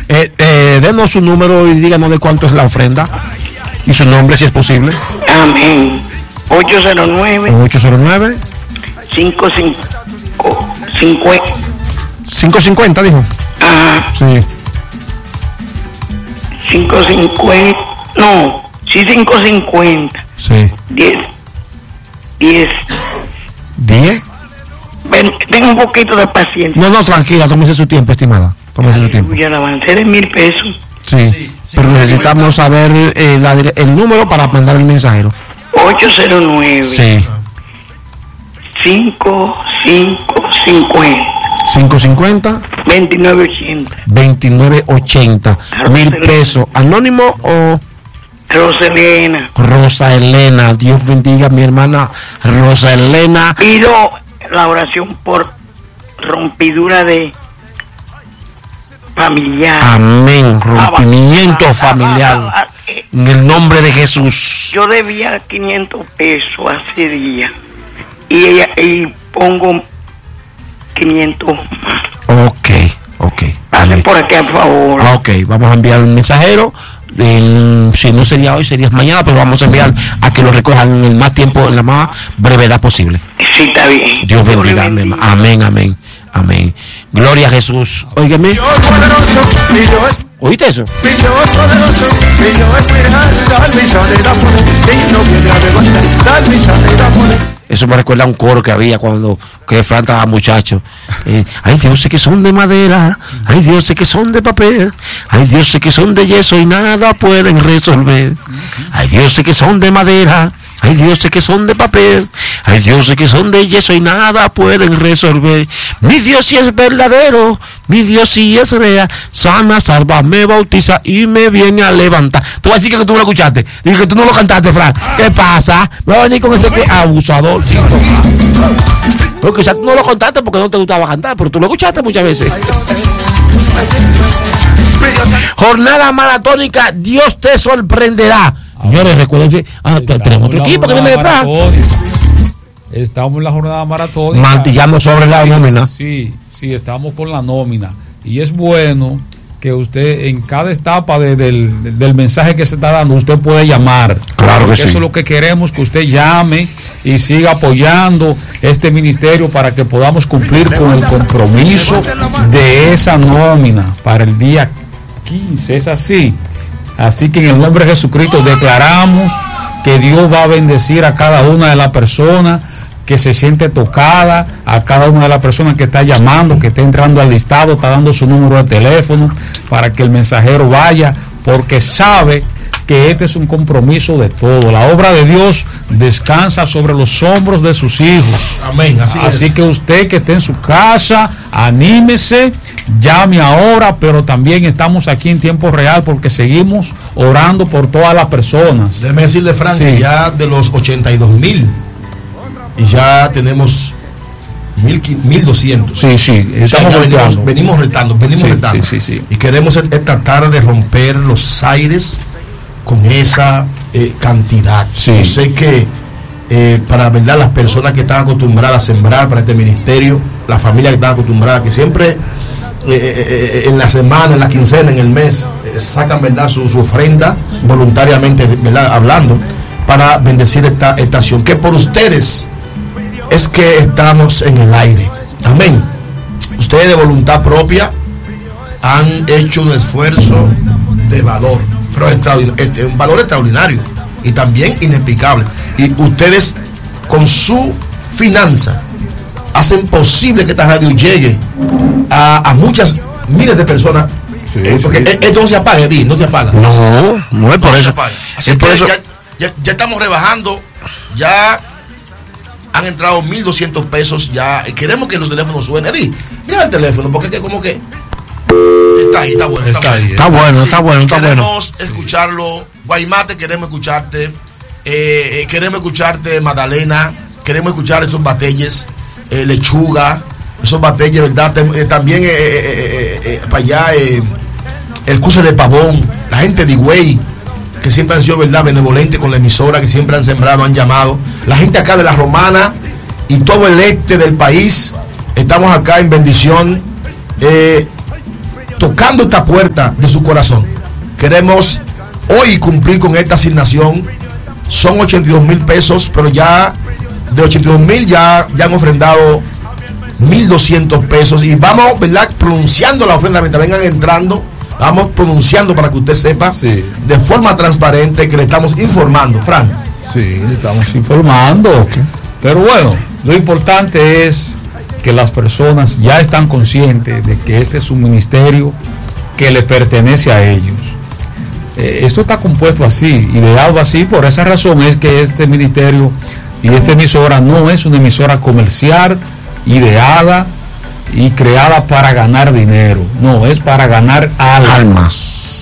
Denos su número y díganos de cuánto es la ofrenda y su nombre si es posible. Amén. 809 550 dijo. Ajá. Sí. 550. No, sí, 550. Sí. 10. ¿10? Tenga un poquito de paciencia. No, tranquila, tómese su tiempo, estimada. Tómese su tiempo. Ya la avancé de 1,000 pesos. Sí, pero necesitamos saber el número para mandar el mensajero. 809. Sí. 550 2980. 1,000 pesos. ¿Anónimo o? Rosa Elena. Dios bendiga a mi hermana Rosa Elena. Pido la oración por rompidura de familiar. Amén. Rompimiento familiar. En el nombre de Jesús. Yo debía 500 pesos hace días. Y pongo 500 más. Ok. Pasen por aquí, por favor. Ok, vamos a enviar un mensajero. Si no sería hoy, sería mañana, pero vamos a enviar a que lo recojan en el más tiempo, en la más brevedad posible. Sí, está bien. Dios bendiga. Amén. Gloria a Jesús. Óigame. ¿Oíste eso? Eso me recuerda a un coro que había cuando Fran estaba muchacho. Hay dioses que son de madera, hay dioses que son de papel, hay dioses que son de yeso y nada pueden resolver. Hay dioses que son de madera, hay dioses que son de papel, hay dioses que son de yeso y nada pueden resolver. Mi Dios sí es verdadero, mi Dios sí es real, sana, salva, me bautiza y me viene a levantar. Tú vas a decir que tú no lo escuchaste, dije que tú no lo cantaste, Fran. ¿Qué pasa? Me va a venir con ese abusador, chico. Porque ya tú no lo contaste porque no te gustaba cantar, pero tú lo escuchaste muchas veces. Jornada maratónica, Dios te sorprenderá. Señores, recuérdense, tenemos otro equipo que viene detrás. Estamos en la jornada maratónica. Martillando sobre la nómina. Sí, estamos con la nómina. Y es bueno que usted en cada etapa del mensaje que se está dando, usted puede llamar. Claro que sí. Eso es lo que queremos, que usted llame y siga apoyando este ministerio para que podamos cumplir con el compromiso de esa nómina para el día 15. Es así. Así que en el nombre de Jesucristo declaramos que Dios va a bendecir a cada una de las personas que se siente tocada, a cada una de las personas que está llamando, que está entrando al listado, está dando su número de teléfono para que el mensajero vaya, porque sabe que este es un compromiso de todo. La obra de Dios descansa sobre los hombros de sus hijos. Amén. Así que usted que esté en su casa, anímese, llame ahora, pero también estamos aquí en tiempo real porque seguimos orando por todas las personas. Déjeme decirle, Frank, que ya de los 82,000 y ya tenemos 1,200. Sí, venimos retando. Sí. Y queremos tratar de romper los aires con esa cantidad. Sí. Yo sé que para verdad las personas que están acostumbradas a sembrar para este ministerio, la familia que está acostumbrada, que siempre en la semana, en la quincena, en el mes, sacan verdad su ofrenda voluntariamente, verdad, hablando, para bendecir esta acción, que por ustedes es que estamos en el aire. Amén. Ustedes de voluntad propia han hecho un esfuerzo de valor, pero un valor extraordinario y también inexplicable. Y ustedes con su finanza hacen posible que esta radio llegue a muchas miles de personas. Porque esto no se apaga, no se apaga. No es por eso. Así que ya estamos rebajando, ya han entrado 1,200 pesos, ya queremos que los teléfonos suenen. Mira el teléfono, porque es como que está ahí, está bueno. Está bueno. Queremos escucharlo. Guaymate, queremos escucharte. Queremos escucharte, Magdalena. Queremos escuchar esos batalles, Lechuga, esos batalles, ¿verdad? También para allá, el cruce de Pavón, la gente de Higüey, que siempre han sido, ¿verdad?, benevolentes con la emisora, que siempre han sembrado, han llamado. La gente acá de La Romana y todo el este del país, estamos acá en bendición. tocando esta puerta de su corazón. Queremos hoy cumplir con esta asignación. Son 82,000 pesos, pero ya de 82,000 ya han ofrendado 1,200 pesos. Y vamos, ¿verdad?, pronunciando la ofrenda mientras vengan entrando. Vamos pronunciando para que usted sepa de forma transparente que le estamos informando. Fran. Sí, estamos informando. Pero bueno, lo importante es que las personas ya están conscientes de que este es un ministerio que le pertenece a ellos. Esto está compuesto así, ideado así. Por esa razón es que este ministerio y esta emisora no es una emisora comercial, ideada y creada para ganar dinero. No, es para ganar almas.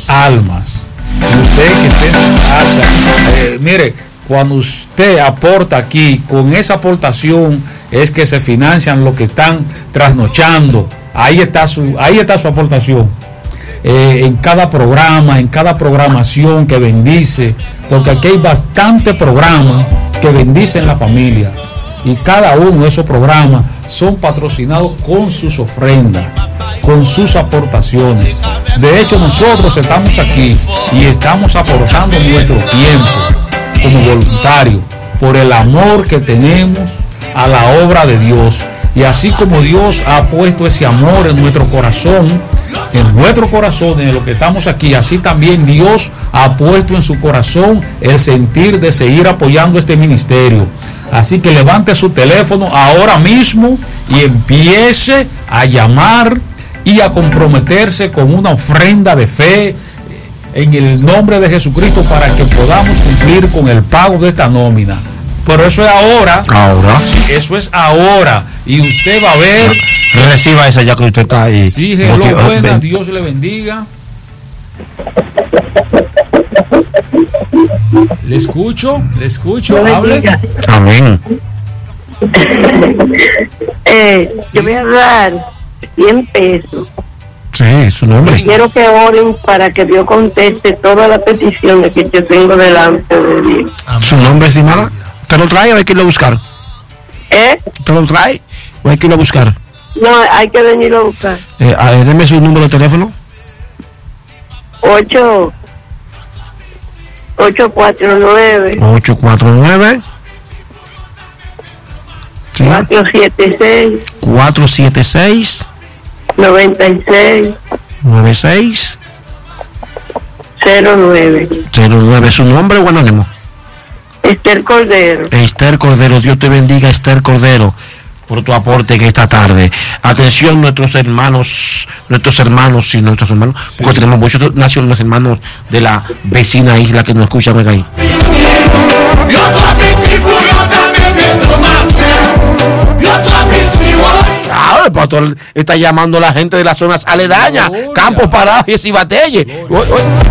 Y usted que esté en su casa, mire, cuando usted aporta aquí, con esa aportación es que se financian los que están trasnochando. Ahí está su aportación. En cada programa, en cada programación que bendice, porque aquí hay bastante programas que bendicen la familia. Y cada uno de esos programas son patrocinados con sus ofrendas, con sus aportaciones. De hecho, nosotros estamos aquí y estamos aportando nuestro tiempo como voluntarios por el amor que tenemos a la obra de Dios. Y así como Dios ha puesto ese amor en nuestro corazón, en lo que estamos aquí, así también Dios ha puesto en su corazón el sentir de seguir apoyando este ministerio. Así que levante su teléfono ahora mismo y empiece a llamar y a comprometerse con una ofrenda de fe en el nombre de Jesucristo para que podamos cumplir con el pago de esta nómina. Pero eso es ahora. Sí, eso es ahora. Y usted va a ver. Reciba esa ya que usted está ahí. Sí, hello, buenas, Dios le bendiga. Le escucho, hable. Amén. Yo voy a dar 100 pesos. Sí, su nombre. Quiero que oren para que Dios conteste todas las peticiones que yo tengo delante de Dios. ¿Su nombre, estimada? ¿Te lo trae o hay que irlo a buscar? ¿Te lo trae o hay que irlo a buscar? No, hay que venirlo a buscar. Deme su número de teléfono. 849 ¿sí? 476 96 09. ¿Su nombre o anónimo? Esther Cordero. Esther Cordero, Dios te bendiga, Esther Cordero, por tu aporte en esta tarde. Atención, nuestros hermanos y nuestros hermanos, porque tenemos muchos hermanos de la vecina isla que nos escuchan acá ahí. Claro, el pastor está llamando a la gente de las zonas aledañas, Campos Parados y Cibatelle.